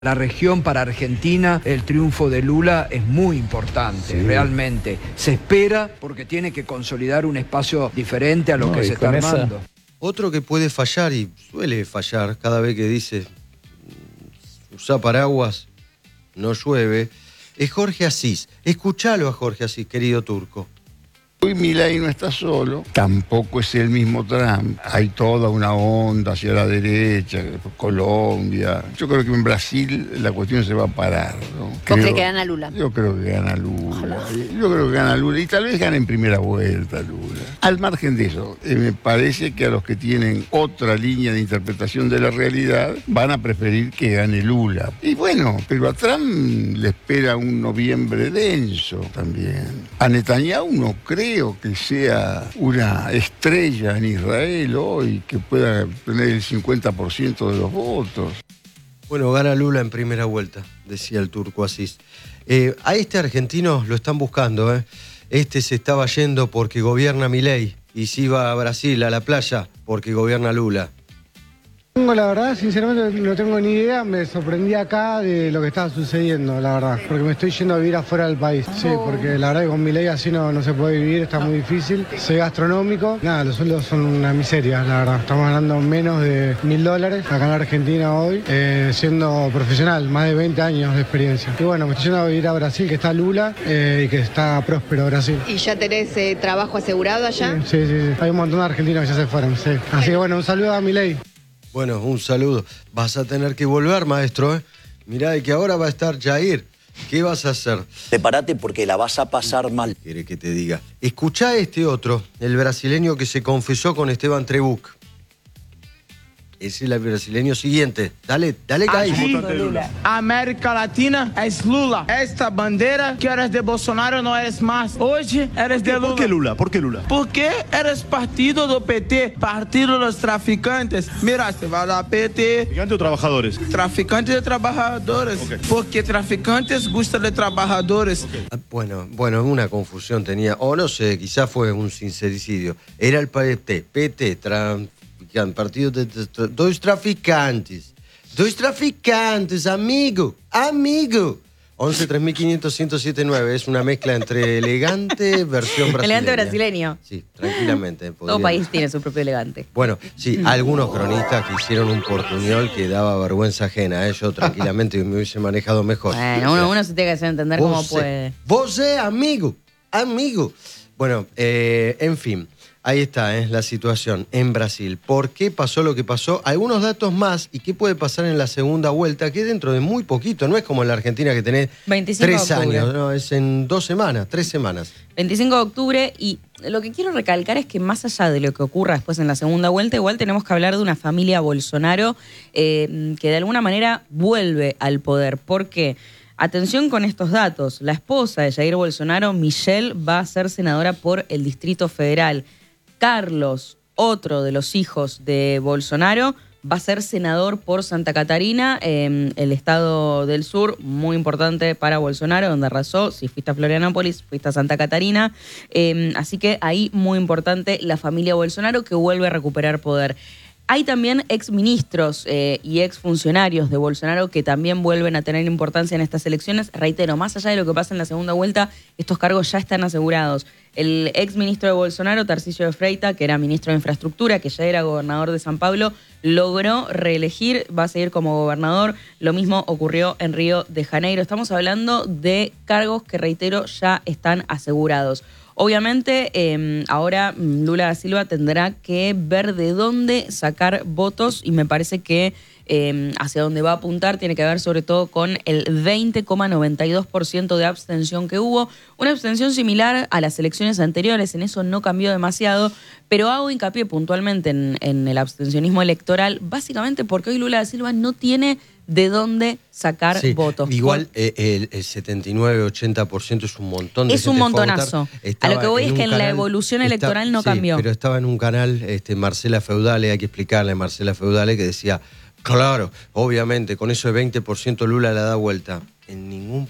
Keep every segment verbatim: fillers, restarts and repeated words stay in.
La región para Argentina, el triunfo de Lula es muy importante, sí. Realmente. Se espera porque tiene que consolidar un espacio diferente a lo no, que se está armando. Esa... Otro que puede fallar y suele fallar cada vez que dice usa paraguas, no llueve, es Jorge Asís. Escuchalo a Jorge Asís, querido Turco. Hoy Milei no está solo, tampoco es el mismo Trump. Hay toda una onda hacia la derecha, Colombia. Yo creo que en Brasil la cuestión se va a parar, ¿no? ¿Vos crees que gana Lula? Yo creo que gana Lula. Ojalá. Yo creo que gana Lula y tal vez gane en primera vuelta Lula. Al margen de eso, eh, me parece que a los que tienen otra línea de interpretación de la realidad van a preferir que gane Lula. Y bueno, pero a Trump le espera un noviembre denso también. A Netanyahu no cree Creo que sea una estrella en Israel hoy, que pueda tener el cincuenta por ciento de los votos. Bueno, gana Lula en primera vuelta, decía el Turco Asís. Eh, a este argentino lo están buscando, ¿eh? Este se estaba yendo porque gobierna Milei y se iba a Brasil, a la playa, porque gobierna Lula. La verdad, sinceramente no tengo ni idea, me sorprendí acá de lo que estaba sucediendo, la verdad, porque me estoy yendo a vivir afuera del país. Sí, porque la verdad que con Milei así no, no se puede vivir, está muy difícil. Soy gastronómico, nada, los sueldos son una miseria, la verdad. Estamos hablando menos de mil dólares acá en Argentina hoy, eh, siendo profesional, más de veinte años de experiencia. Y bueno, me estoy yendo a vivir a Brasil, que está Lula, eh, y que está próspero Brasil. ¿Y ya tenés eh, trabajo asegurado allá? Sí, sí, sí, sí. Hay un montón de argentinos que ya se fueron, sí. Así que bueno, un saludo a Milei. Bueno, un saludo. Vas a tener que volver, maestro, ¿eh? Mirá, y que ahora va a estar Jair. ¿Qué vas a hacer? Prepárate porque la vas a pasar mal. Quiere que te diga. Escuchá este otro, el brasileño que se confesó con Esteban Trebuch. Es el brasileño siguiente. Dale, dale, Kai. América Latina es Lula. Esta bandera que eres de Bolsonaro no eres más. Hoy eres de Lula. ¿Por qué Lula? ¿Por qué Lula? Porque eres partido do P T, partido de los traficantes. Mira, se va a P T. ¿Traficantes o trabajadores? Traficantes de trabajadores. Okay. Porque traficantes gustan de trabajadores. Okay. Bueno, bueno, una confusión tenía. O no sé, quizás fue un sincericidio. Era el P T, P T, tra... partido de, de, de dos traficantes. Dos traficantes, amigo, amigo. once tres mil quinientos ciento setenta y nueve es una mezcla entre elegante versión brasileña. Elegante brasileño. Sí, tranquilamente. Todo país tiene su propio elegante. Bueno, sí, algunos cronistas que hicieron un portuñol que daba vergüenza ajena. ¿eh? Yo tranquilamente me hubiese manejado mejor. Bueno, uno, uno se tiene que hacer entender cómo puede. Vos, eh, amigo, amigo. Bueno, eh, en fin. Ahí está, ¿eh? La situación en Brasil. ¿Por qué pasó lo que pasó? Algunos datos más y qué puede pasar en la segunda vuelta, que dentro de muy poquito, no es como en la Argentina que tenés tres años, no, es en dos semanas, tres semanas. veinticinco de octubre, y lo que quiero recalcar es que más allá de lo que ocurra después en la segunda vuelta, igual tenemos que hablar de una familia Bolsonaro eh, que de alguna manera vuelve al poder. ¿Por qué? Atención con estos datos. La esposa de Jair Bolsonaro, Michelle, va a ser senadora por el Distrito Federal. Carlos, otro de los hijos de Bolsonaro, va a ser senador por Santa Catarina, eh, el estado del sur, muy importante para Bolsonaro, donde arrasó. Si fuiste a Florianópolis, fuiste a Santa Catarina. Eh, así que ahí muy importante la familia Bolsonaro, que vuelve a recuperar poder. Hay también exministros eh, y exfuncionarios de Bolsonaro que también vuelven a tener importancia en estas elecciones. Reitero, más allá de lo que pasa en la segunda vuelta, estos cargos ya están asegurados. El exministro de Bolsonaro, Tarcísio de Freitas, que era ministro de Infraestructura, que ya era gobernador de San Pablo, logró reelegir, va a seguir como gobernador. Lo mismo ocurrió en Río de Janeiro. Estamos hablando de cargos que, reitero, ya están asegurados. Obviamente, eh, ahora Lula da Silva tendrá que ver de dónde sacar votos, y me parece que eh, hacia dónde va a apuntar tiene que ver sobre todo con el veinte coma noventa y dos por ciento de abstención que hubo. Una abstención similar a las elecciones anteriores, en eso no cambió demasiado, pero hago hincapié puntualmente en, en el abstencionismo electoral, básicamente porque hoy Lula da Silva no tiene de dónde sacar sí, votos. Igual eh, el, el setenta y nueve, ochenta por ciento es un montón de Es un montonazo. A lo que voy es que en la evolución electoral está, no sí, cambió. Pero estaba en un canal, este, Marcela Feudale, hay que explicarle a Marcela Feudale, que decía, claro, obviamente, con eso de veinte por ciento Lula la da vuelta. En ningún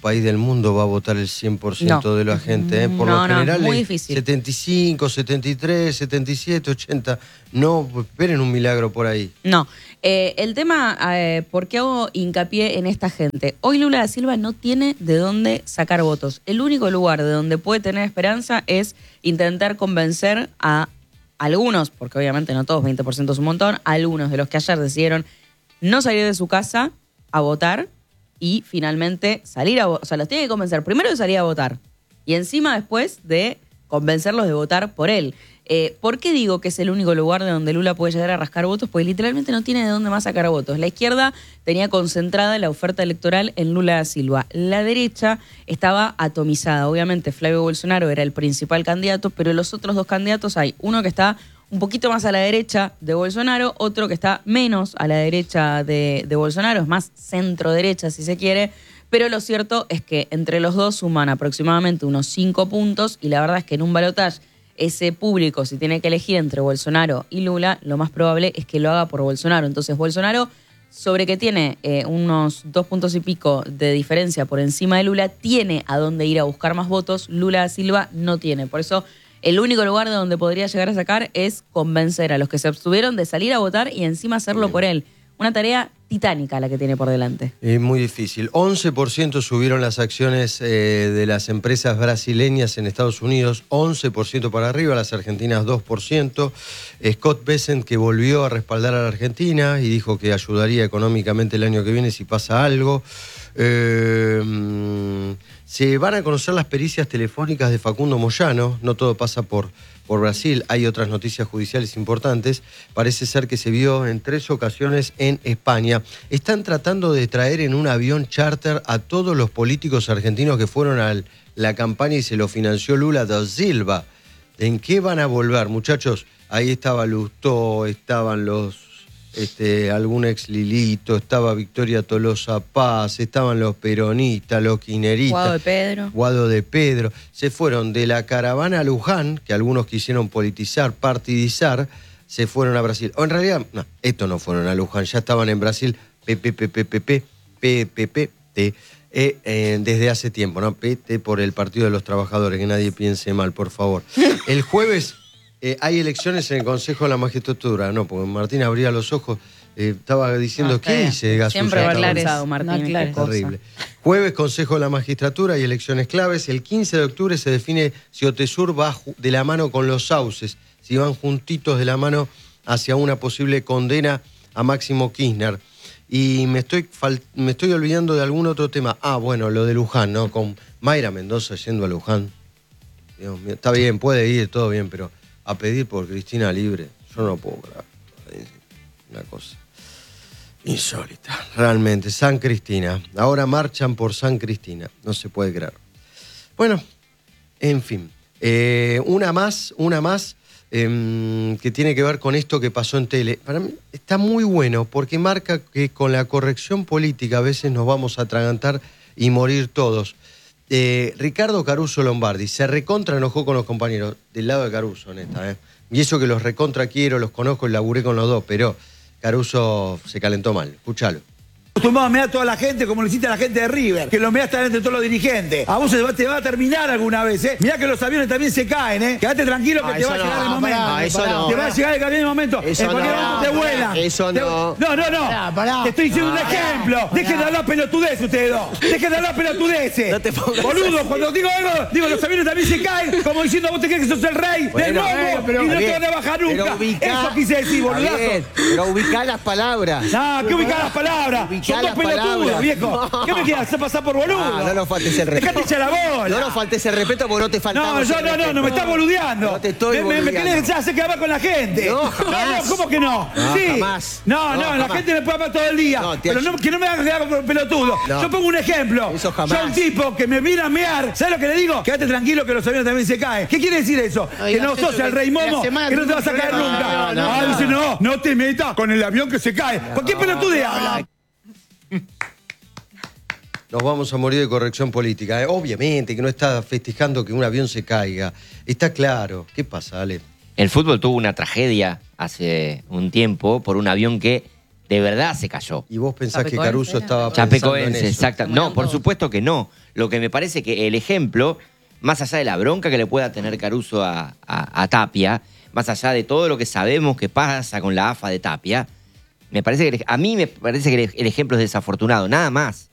país del mundo va a votar el cien por ciento No. de la gente. ¿eh? Por No, lo no, general, muy es difícil. setenta y cinco, setenta y tres, setenta y siete, ochenta. No esperen un milagro por ahí. No. Eh, el tema, eh, ¿por qué hago hincapié en esta gente? Hoy Lula da Silva no tiene de dónde sacar votos. El único lugar de donde puede tener esperanza es intentar convencer a algunos, porque obviamente no todos, veinte por ciento es un montón, algunos de los que ayer decidieron no salir de su casa a votar y finalmente salir a votar. O sea, los tiene que convencer primero de salir a votar y encima después de convencerlos de votar por él. Eh, ¿Por qué digo que es el único lugar de donde Lula puede llegar a rascar votos? Porque literalmente no tiene de dónde más sacar votos. La izquierda tenía concentrada la oferta electoral en Lula da Silva. La derecha estaba atomizada. Obviamente Flavio Bolsonaro era el principal candidato, pero los otros dos candidatos hay uno que está un poquito más a la derecha de Bolsonaro, otro que está menos a la derecha de, de Bolsonaro, es más centro-derecha si se quiere, pero lo cierto es que entre los dos suman aproximadamente unos cinco puntos y la verdad es que en un balotaje ese público, si tiene que elegir entre Bolsonaro y Lula, lo más probable es que lo haga por Bolsonaro. Entonces Bolsonaro, sobre que tiene eh, unos dos puntos y pico de diferencia por encima de Lula, tiene a dónde ir a buscar más votos, Lula da Silva no tiene. Por eso el único lugar de donde podría llegar a sacar es convencer a los que se abstuvieron de salir a votar y encima hacerlo por él. Una tarea titánica la que tiene por delante. Es muy difícil. once por ciento subieron las acciones eh, de las empresas brasileñas en Estados Unidos, once por ciento para arriba, las argentinas dos por ciento. Scott Bessent, que volvió a respaldar a la Argentina y dijo que ayudaría económicamente el año que viene si pasa algo. Eh, se van a conocer las pericias telefónicas de Facundo Moyano, no todo pasa por, por Brasil, hay otras noticias judiciales importantes, parece ser que se vio en tres ocasiones en España. Están tratando de traer en un avión charter a todos los políticos argentinos que fueron a la campaña y se lo financió Lula da Silva. ¿En qué van a volver, muchachos? Ahí estaba Lustó, estaban los... Este, algún ex Lilito, estaba Victoria Tolosa Paz, estaban los peronistas, los kirchneristas. Guado de Pedro. Guado de Pedro. Se fueron de la caravana a Luján, que algunos quisieron politizar, partidizar, se fueron a Brasil. O en realidad, no, estos no fueron a Luján, ya estaban en Brasil, P P P P P P, P P P T, eh, eh, desde hace tiempo, ¿no? P T por el Partido de los Trabajadores, que nadie piense mal, por favor. El jueves... Eh, hay elecciones en el Consejo de la Magistratura, no, porque Martín abría los ojos, eh, estaba diciendo, No, ¿qué dice Gasulla? Siempre va cansado, No, Martín. claro. qué cosa. Terrible. Jueves, Consejo de la Magistratura y elecciones claves. El quince de octubre se define si Otesur va de la mano con los sauces, si van juntitos de la mano hacia una posible condena a Máximo Kirchner. Y me estoy, fal- me estoy olvidando de algún otro tema. Ah, bueno, lo de Luján, ¿no? Con Mayra Mendoza yendo a Luján. Dios mío, está bien, puede ir, todo bien, pero... a pedir por Cristina libre, yo no puedo creer. Una cosa insólita, realmente. San Cristina, ahora marchan por San Cristina, no se puede creer. Bueno, en fin, eh, una más, una más eh, que tiene que ver con esto que pasó en tele. Para mí está muy bueno porque marca que con la corrección política a veces nos vamos a atragantar y morir todos. Eh, Ricardo Caruso Lombardi se recontra enojó con los compañeros del lado de Caruso, neta, ¿eh? Y eso que los recontra quiero, los conozco y laburé con los dos, pero Caruso se calentó mal. Escuchalo. Acostumbrado a mirar a toda la gente como lo hiciste a la gente de River, que lo mirás también entre todos los dirigentes. A vos se va, te va a terminar alguna vez, ¿eh? Mirá que los aviones también se caen, ¿eh? Quédate tranquilo que Ah, te va a eso llegar no, el momento. pará, eso no. Te va a llegar el, el momento. Eso en cualquier no, momento te pará, vuela. eso Te- no. No, no, no. Pará, pará. Te estoy diciendo Pará, un ejemplo. Dejen de hablar pelotudeces ustedes dos. Dejen de hablar pelotudeces. No te pongas Boludo, así. cuando digo algo, digo, los aviones también se caen, como diciendo vos te crees que sos el rey del Bueno, mundo bueno, pero- y no te bien, van a bajar nunca. pero ubicá- Eso quise decir, Está boludazo. bien, pero ubicá las palabras. No, que ubicar las palabras. Ubicá Son dos las pelotudos, palabras. viejo. No. ¿Qué me quieres hacer pasar por boludo? Ah, no nos faltes el respeto. Dejate echar la bola. No nos faltes el respeto porque no te faltamos No, yo el no, no, respeto. no me estás boludeando. No te estoy me, me, me boludeando. querés hacer quedar con la gente. No, no, jamás. no, ¿cómo que no? No, sí. jamás. No, no, No, la jamás. gente me puede hablar todo el día. No, te pero ach- no, que no me hagas quedar como pelotudo. No. Yo pongo un ejemplo. Eso jamás. Yo un tipo que me viene a mear, ¿sabes lo que le digo? Quédate tranquilo que los aviones también se caen. ¿Qué quiere decir eso? Ay, que no Gasulla, sos el que rey la Momo, semana que no te tuve vas a un caer problema. nunca. No, no, ah, no. dice, no, no te metas con el avión que se cae. ¿Con qué pelotude habla? Nos vamos a morir de corrección política. ¿eh? Obviamente que no está festejando que un avión se caiga. Está claro. ¿Qué pasa, Ale? El fútbol tuvo una tragedia hace un tiempo por un avión que de verdad se cayó. ¿Y vos pensás que Chapecoense Caruso era. estaba pensando en Chapecoense, eso? exacto. No, por supuesto que no. Lo que me parece que el ejemplo, más allá de la bronca que le pueda tener Caruso a, a, a Tapia, más allá de todo lo que sabemos que pasa con la A F A de Tapia, me parece que a mí me parece que el ejemplo es desafortunado, nada más.